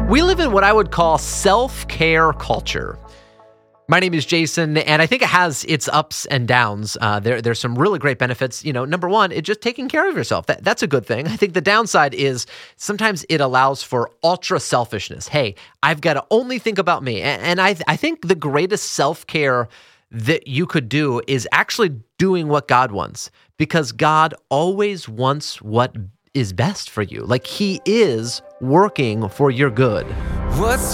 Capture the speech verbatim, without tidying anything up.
We live in what I would call self-care culture. My name is Jason, and I think it has its ups and downs. Uh, there, there's some really great benefits. You know, number one, it's just taking care of yourself. That, that's a good thing. I think the downside is sometimes it allows for ultra selfishness. Hey, I've got to only think about me. And, and I, I think the greatest self-care that you could do is actually doing what God wants, because God always wants what is best for you. Like, He is working for your good. What's